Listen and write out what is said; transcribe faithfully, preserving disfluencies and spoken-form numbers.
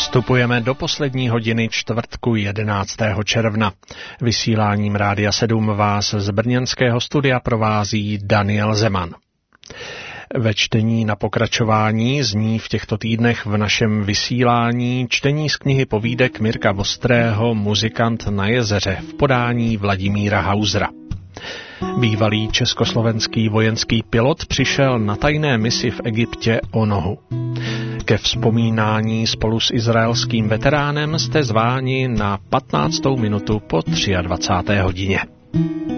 Vstupujeme do poslední hodiny čtvrtku jedenáctého června. Vysíláním Rádia sedm vás z brněnského studia provází Daniel Zeman. Ve čtení na pokračování zní v těchto týdnech v našem vysílání čtení z knihy povídek Mirka Vostrého Muzikant na jezeře v podání Vladimíra Hausera. Bývalý československý vojenský pilot přišel na tajné misi v Egyptě o nohu. Ke vzpomínání spolu s izraelským veteránem jste zváni na patnáctou minutu po dvacáté třetí hodině.